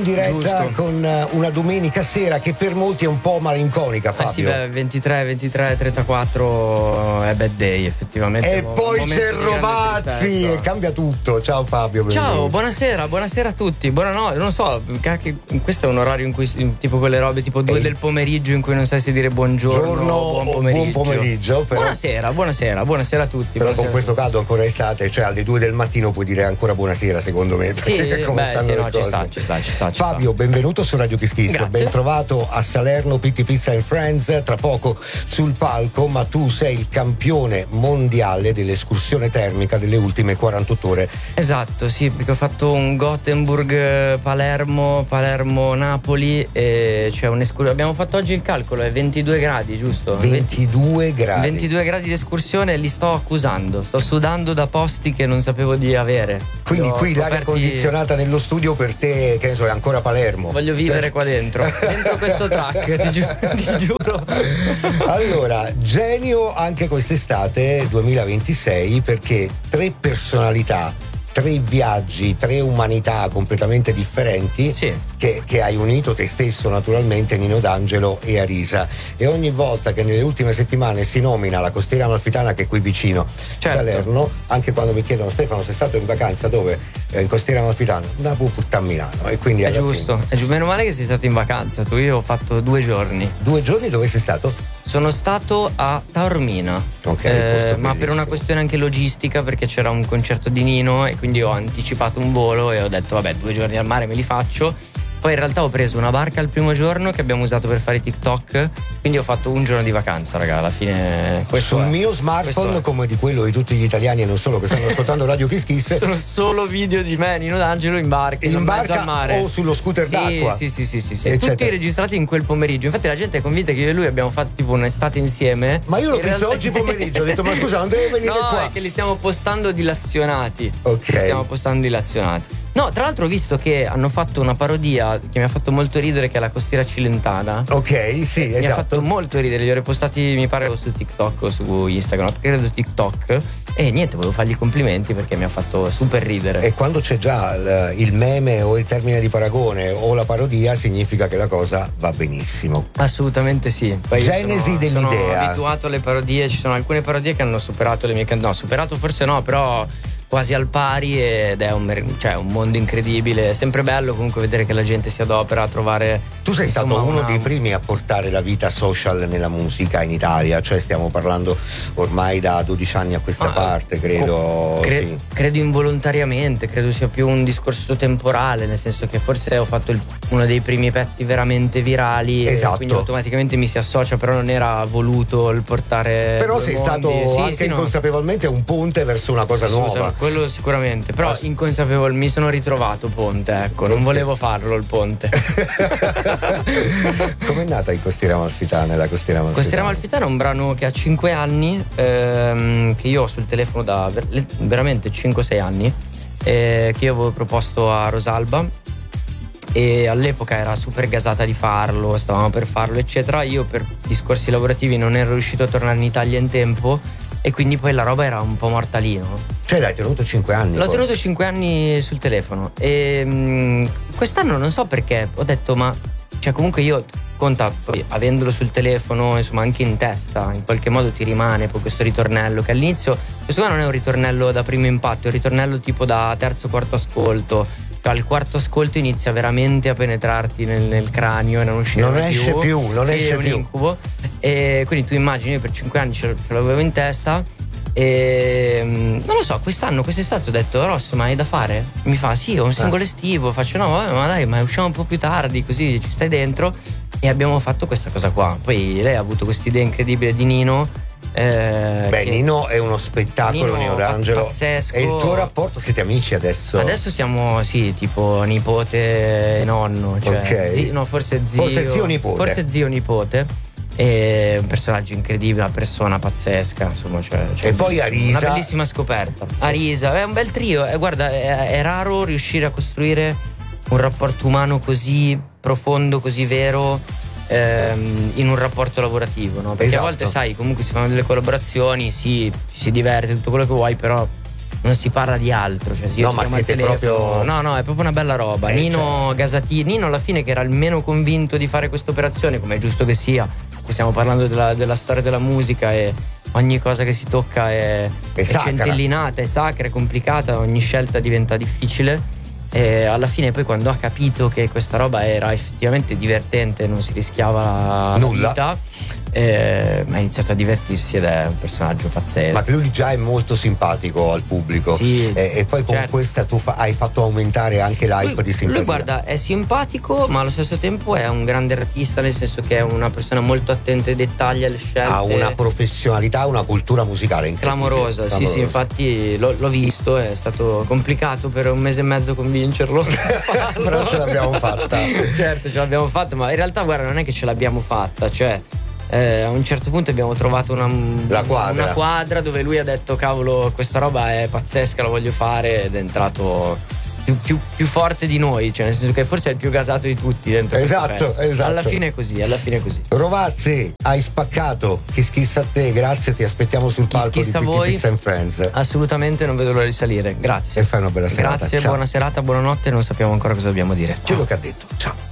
in diretta Giusto. con una domenica sera che per molti è un po' malinconica, Fabio. Sì, beh, 23, 34 è bad day effettivamente. E poi c'è Romazzi e cambia tutto. Ciao Fabio, Ciao, benvenuto. buonasera a tutti. Buonanotte, non so, questo è un orario in cui tipo quelle robe tipo 2 del pomeriggio in cui non sai se dire buongiorno, buon pomeriggio. Però, buonasera a tutti. Però con questo caldo ancora estate, cioè alle 2 del mattino puoi dire ancora buonasera, secondo me. Sì, ci sta. Fabio, benvenuto su Radio Kiss Kiss. Grazie. Ben trovato a Salerno, Pitti Pizza and Friends, tra poco sul palco, ma tu sei il campione mondiale dell'escursione termica delle ultime 48 ore. Esatto, sì, perché ho fatto un Gothenburg Palermo Napoli e c'è un'escursione. Abbiamo fatto oggi il calcolo, è 22 gradi, giusto? 22 gradi. 22 gradi di escursione e li sto accusando. Sto sudando da posti che non sapevo di avere. Quindi qui l'aria condizionata nello studio per te, che ne so, è ancora Palermo. Voglio vivere qua dentro questo track, ti giuro. Allora, genio anche quest'estate 2026, perché 3 personalità, 3 viaggi, 3 umanità completamente differenti, sì, che hai unito te stesso naturalmente, Nino D'Angelo e Arisa. E ogni volta che nelle ultime settimane si nomina la costiera amalfitana, che è qui vicino, certo, Salerno, anche quando mi chiedono Stefano sei stato in vacanza dove? In costiera amalfitana, da a Milano. E quindi è giusto, meno male che sei stato in vacanza tu. Io ho fatto 2 giorni. 2 giorni dove sei stato? Sono stato a Taormina, ma per una questione anche logistica, perché c'era un concerto di Nino e quindi ho anticipato un volo e ho detto vabbè, 2 giorni al mare me li faccio. Poi in realtà ho preso una barca il primo giorno che abbiamo usato per fare i TikTok, quindi ho fatto un giorno di vacanza, raga, alla fine. Sul mio smartphone, come di quello di tutti gli italiani e non solo che stanno ascoltando Radio Kiss Kiss, sono solo video di me, Nino D'Angelo in barca mezzo al mare o sullo scooter d'acqua. Sì. Tutti registrati in quel pomeriggio. Infatti la gente è convinta che io e lui abbiamo fatto tipo un'estate insieme. Ma io l'ho visto oggi pomeriggio, ho detto ma scusa, non devo venire qua. No, è che li stiamo postando dilazionati. Ok. No, tra l'altro ho visto che hanno fatto una parodia che mi ha fatto molto ridere, che è la costiera cilentana. Ok, sì, mi esatto. Mi ha fatto molto ridere, li ho repostati mi pare su TikTok o su Instagram, credo TikTok. E niente, volevo fargli i complimenti perché mi ha fatto super ridere. E quando c'è già il meme o il termine di paragone o la parodia, significa che la cosa va benissimo. Assolutamente sì. Poi Genesi dell'idea. Sono abituato alle parodie, ci sono alcune parodie che hanno superato le mie canzoni. No, superato forse no, però quasi al pari, ed è un mondo incredibile. È sempre bello comunque vedere che la gente si adopera a trovare. Tu sei stato uno dei primi a portare la vita social nella musica in Italia, cioè stiamo parlando ormai da 12 anni a questa parte, credo. Sì. Credo involontariamente, credo sia più un discorso temporale, nel senso che forse ho fatto uno dei primi pezzi veramente virali, esatto, e quindi automaticamente mi si associa, però non era voluto il portare. Però sei stato anche inconsapevolmente un ponte verso una cosa nuova. Quello sicuramente, però mi sono ritrovato ponte, ecco, non volevo farlo il ponte. Com'è nata in Costiera Amalfitana? La Costiera Amalfitana? Costiera Amalfitana è un brano che ha 5 anni, che io ho sul telefono da veramente 5-6 anni, che io avevo proposto a Rosalba e all'epoca era super gasata di farlo, stavamo per farlo eccetera. Io per discorsi lavorativi non ero riuscito a tornare in Italia in tempo e quindi poi la roba era un po' morta lì, no? Cioè l'hai tenuto 5 anni? L'ho tenuto 5 anni sul telefono e quest'anno non so perché ho detto comunque io conta, poi avendolo sul telefono, insomma anche in testa in qualche modo ti rimane poi questo ritornello che all'inizio, questo qua non è un ritornello da primo impatto, è un ritornello tipo da terzo quarto ascolto. Al quarto ascolto inizia veramente a penetrarti nel cranio e non uscire non esce più. È un incubo. E quindi tu immagini, io per 5 anni ce l'avevo in testa e non lo so, quest'estate ho detto Rosso, ma hai da fare? Mi fa sì, ho un singolo estivo. Faccio no, ma dai, ma usciamo un po' più tardi così ci stai dentro. E abbiamo fatto questa cosa qua. Poi lei ha avuto quest'idea incredibile di Nino. Nino è uno spettacolo, Nino D'Angelo pazzesco. E il tuo rapporto, siete amici adesso? Adesso siamo tipo nipote e nonno, cioè okay. Forse zio nipote. Forse zio nipote. È un personaggio incredibile, una persona pazzesca, insomma, e poi Arisa, una bellissima scoperta. Arisa è un bel trio, guarda, è raro riuscire a costruire un rapporto umano così profondo, così vero, in un rapporto lavorativo, no? Perché a volte sai, comunque si fanno delle collaborazioni, sì, ci si diverte, tutto quello che vuoi, però non si parla di altro, cioè io no, ma siete proprio no, è proprio una bella roba. Nino Gasatini, Nino alla fine che era il meno convinto di fare questa operazione, come è giusto che sia, che stiamo parlando della storia della musica e ogni cosa che si tocca è centellinata, è sacra, è complicata, ogni scelta diventa difficile. E alla fine poi quando ha capito che questa roba era effettivamente divertente, non si rischiava la vita, ha iniziato a divertirsi ed è un personaggio pazzesco. Ma lui già è molto simpatico al pubblico, sì, e poi con questa tu hai fatto aumentare anche l'hype di simpatia. Lui guarda, è simpatico ma allo stesso tempo è un grande artista, nel senso che è una persona molto attenta ai dettagli, alle scelte, ha una professionalità, una cultura musicale incredibile, clamorosa. Sì, infatti l'ho visto, è stato complicato per un mese e mezzo convincerlo però ce l'abbiamo fatta. Certo, ce l'abbiamo fatta, ma in realtà guarda, non è che ce l'abbiamo fatta, cioè a un certo punto abbiamo trovato una quadra dove lui ha detto cavolo, questa roba è pazzesca, la voglio fare, ed è entrato più forte di noi, cioè nel senso che forse è il più gasato di tutti dentro. Esatto. Alla fine è così. Rovazzi, hai spaccato. Chi schissa a te, grazie, ti aspettiamo sul palco di Pretty Pizza and Friends. Assolutamente, non vedo l'ora di salire, grazie. E fai una bella serata. Grazie, ciao. Buona serata, buonanotte, non sappiamo ancora cosa dobbiamo dire. Quello che ha detto, ciao.